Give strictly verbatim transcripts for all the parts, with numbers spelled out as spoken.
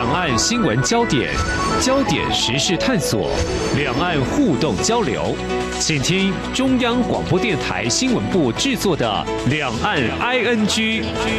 两岸新闻焦点，焦点时事探索，两岸互动交流。请听中央广播电台新闻部制作的《两岸 I N G》。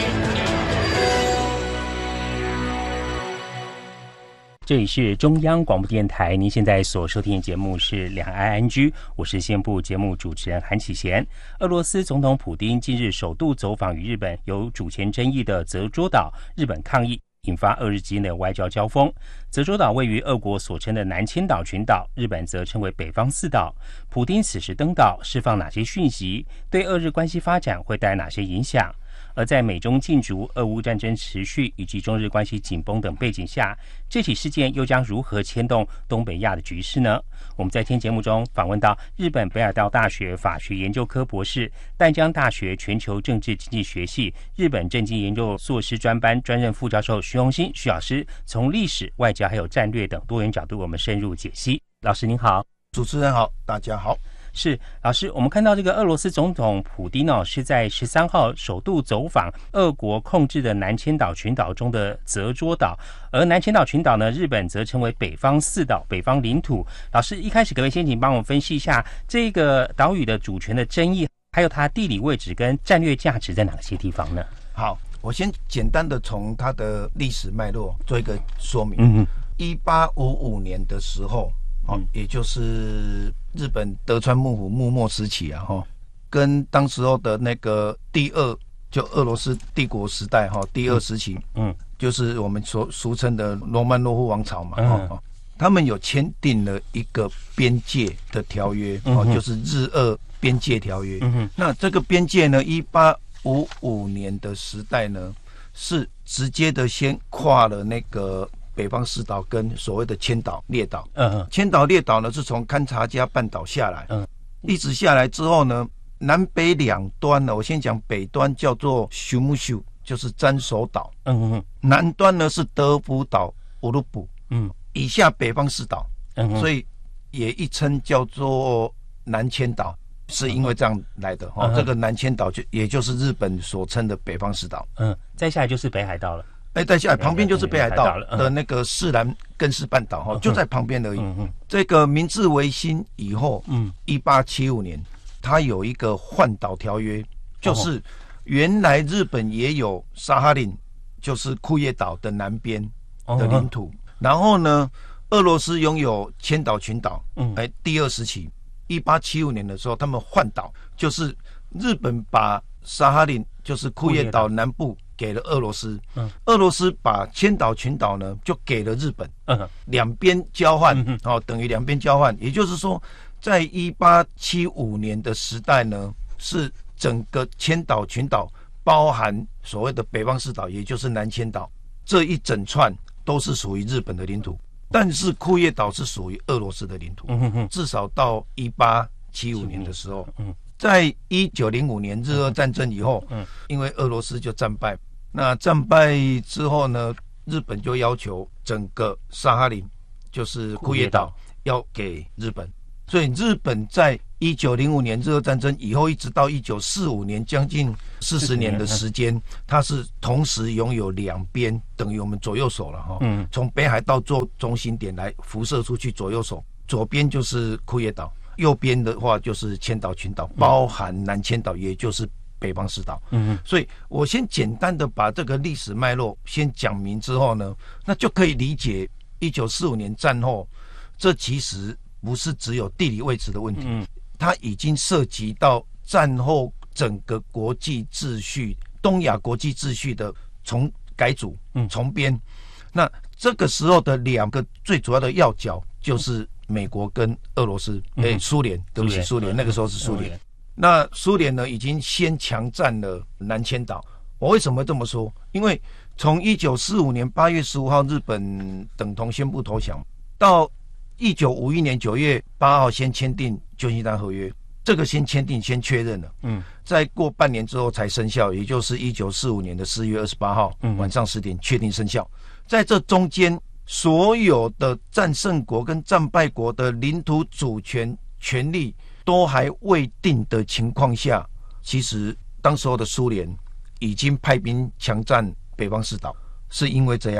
这里是中央广播电台，您现在所收听的节目是两岸 I N G， 我是线部节目主持人韩启贤。俄罗斯总统普丁近日首度走访与日本有主权争议的泽捉岛，日本抗议，引发俄日之间的外交交锋。泽捉岛位于俄国所称的南千岛群岛，日本则称为北方四岛。普丁此时登岛，释放哪些讯息？对俄日关系发展会带来哪些影响？而在美中竞逐、俄乌战争持续以及中日关系紧绷等背景下，这起事件又将如何牵动东北亚的局势呢？我们在今天节目中访问到日本北海道大学法学研究科博士、淡江大学全球政治经济学系日本政经研究硕士专班专任副教授徐宏新徐老师，从历史、外交还有战略等多元角度，我们深入解析。老师您好。 主持人好，大家好。 是老师，我们看到这个俄罗斯总统普丁哦，是在十三号首度走访俄国控制的南千岛群岛中的泽捉岛，而南千岛群岛呢，日本则称为北方四岛、北方领土。老师一开始可不可以先请帮我们分析一下这个岛屿的主权的争议，还有它地理位置跟战略价值在哪些地方呢？ 好，我先简单的从它的历史脉络做一个说明。 嗯嗯， 一八五五年的时候。哦，也就是日本德川幕府幕末时期啊，哈，跟当时候的那个第二就俄罗斯帝国时代哈，第二时期，嗯，就是我们所俗称的罗曼诺夫王朝嘛，嗯，哦，他们有签订了一个边界的条约，哦，嗯，就是日俄边界条约。嗯，那这个边界呢，一八五五年的时代呢，是直接的先跨了那个。北方四岛跟所谓的千岛列岛，嗯，千岛列岛呢是从勘察加半岛下来，嗯，一直下来之后呢，南北两端呢，我先讲北端叫做休木秀，就是斩首岛，嗯嗯，南端呢是德福岛、乌鲁布，嗯，以下北方四岛，嗯，所以也一称叫做南千岛，是因为这样来的哈，嗯，这个南千岛就也就是日本所称的北方四岛， 嗯，再下来就是北海道了。 哎，再下来旁边就是北海道的那个士兰根室半岛哈，就在旁边而已。嗯嗯。这个明治维新以后，嗯，一八七五年，它有一个换岛条约，就是原来日本也有萨哈林，就是库页岛的南边的领土，然后呢，俄罗斯拥有千岛群岛。嗯。哎，第二时期，一八七五年的时候，他们换岛，就是日本把萨哈林，就是库页岛南部。给了俄罗斯，嗯，俄罗斯把千岛群岛呢就给了日本，嗯，两边交换，嗯，哦，等于两边交换，也就是说，在一八七五年的时代呢，是整个千岛群岛包含所谓的北方四岛，也就是南千岛这一整串都是属于日本的领土，但是库页岛是属于俄罗斯的领土，嗯哼，至少到一八七五年的时候，嗯。在一九零五年日俄战争以后，嗯，因为俄罗斯就战败，那战败之后呢，日本就要求整个萨哈林，就是库页岛要给日本，所以日本在一九零五年日俄战争以后，一直到一九四五年，将近四十年的时间，它是同时拥有两边，等于我们左右手了哈，嗯，从北海道做中心点来辐射出去左右手，左边就是库页岛。右边的话就是千岛群岛，包含南千岛，也就是北方四岛。嗯，所以我先简单的把这个历史脉络先讲明之后呢，那就可以理解一九四五年战后，这其实不是只有地理位置的问题，嗯，它已经涉及到战后整个国际秩序、东亚国际秩序的重改组、重编。那这个时候的两个最主要的要角就是美国跟俄罗斯，哎，苏联，对不起，苏联，那个时候是苏联。那苏联呢，已经先强占了南千岛。我为什么这么说？因为从一九四五年八月十五号，日本等同宣布投降，到一九五一年九月八号先签订旧金山合约，这个先签订，先确认了。嗯，再过半年之后才生效，也就是一九四五年的四月二十八号、嗯、晚上十点确定生效。在这中间，所有的战胜国跟战败国的领土主权权利都还未定的情况下，其实当时候的苏联已经派兵强占北方四岛，是因为这样，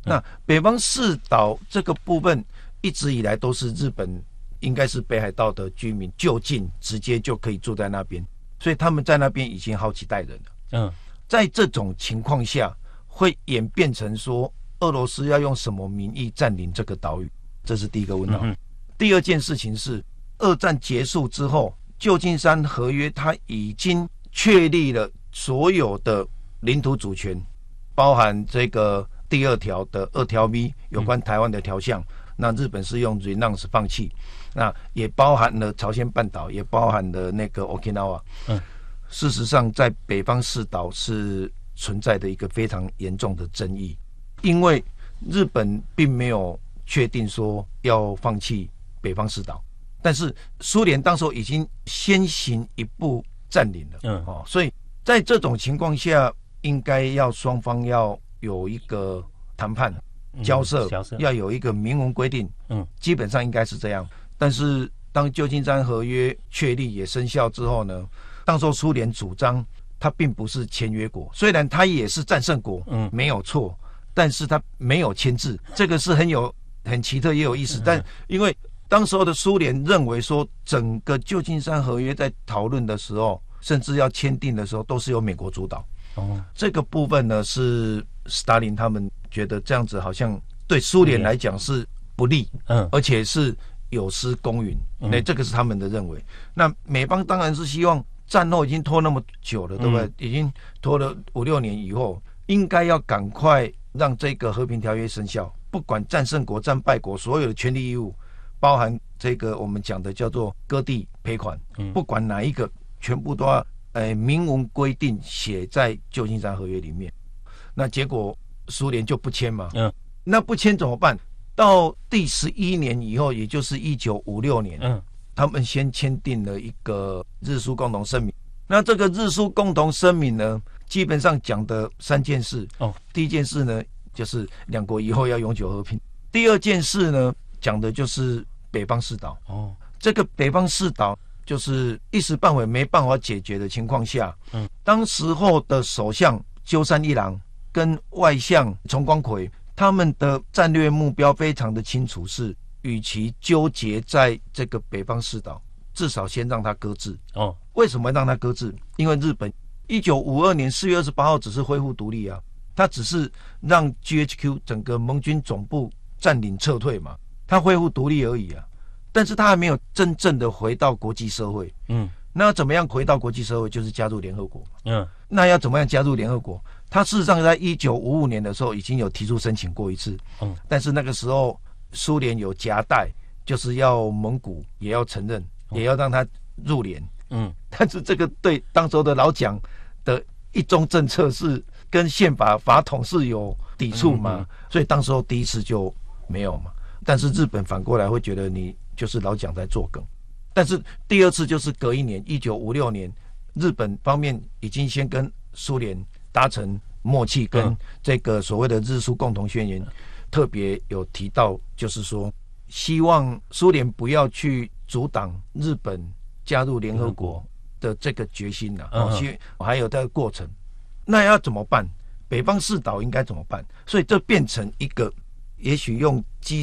那北方四岛这个部分一直以来都是日本应该是北海道的居民就近直接就可以住在那边，所以他们在那边已经好几代人了。嗯，在这种情况下，会演变成说俄罗斯要用什么名义占领这个岛屿，这是第一个问号。嗯、第二件事情是，二战结束之后，旧金山合约它已经确立了所有的领土主权，包含这个第二条的二条 V 有关台湾的条项，嗯、那日本是用 renounce 放弃，那也包含了朝鲜半岛，也包含了那个 Okinawa。嗯，事实上，在北方四岛是存在的一个非常严重的争议，因为日本并没有确定说要放弃北方四岛，但是苏联当时已经先行一步占领了。嗯，哦，所以在这种情况下，应该要双方要有一个谈判交涉，嗯、要有一个明文规定。嗯，基本上应该是这样。但是当旧金山合约确立也生效之后呢，当时苏联主张他并不是签约国，虽然他也是战胜国，嗯，没有错，但是他没有签字，这个是很有很奇特也有意思。嗯、但因为当时候的苏联认为说，整个旧金山合约在讨论的时候，甚至要签订的时候，都是由美国主导。哦，这个部分呢，是斯大林他们觉得这样子好像对苏联来讲是不利，嗯，而且是有失公允，那、嗯、这个是他们的认为。那美方当然是希望战后已经拖那么久了，对不对？嗯、已经拖了五六年以后，应该要赶快让这个和平条约生效，不管战胜国、战败国，所有的权利义务，包含这个我们讲的叫做割地赔款，嗯、不管哪一个，全部都要呃明文规定写在旧金山合约里面。那结果苏联就不签嘛，嗯，那不签怎么办？到第十一年以后，也就是一九五六年，嗯，他们先签订了一个日苏共同声明。那这个日苏共同声明呢，基本上讲的三件事。哦，第一件事呢，就是两国以后要永久和平。第二件事呢，讲的就是北方四岛。哦，这个北方四岛就是一时半会没办法解决的情况下，嗯，当时候的首相鸠山一郎跟外相重光葵，他们的战略目标非常的清楚，是与其纠结在这个北方四岛，至少先让它搁置。哦，为什么让它搁置？因为日本一九五二年四月二十八号只是恢复独立啊，它只是让 G H Q 整个盟军总部占领撤退嘛，它恢复独立而已啊。但是它还没有真正的回到国际社会。嗯，那要怎么样回到国际社会？就是加入联合国。嗯，那要怎么样加入联合国？他事实上在一九五五年的时候已经有提出申请过一次，嗯，但是那个时候苏联有夹带，就是要蒙古也要承认，也要让他入联，嗯，但是这个对当时的老蒋的一中政策是跟宪法法统是有抵触嘛，嗯嗯，所以当时候第一次就没有嘛。但是日本反过来会觉得你就是老蒋在作梗，但是第二次就是隔一年，一九五六年，日本方面已经先跟苏联达成默契，跟这个所谓的日苏共同宣言特别有提到，就是说希望苏联不要去阻挡日本加入联合国的这个决心呐、啊，嗯、还有这个过程，那要怎么办？北方四岛应该怎么办？所以这变成一个，也许用基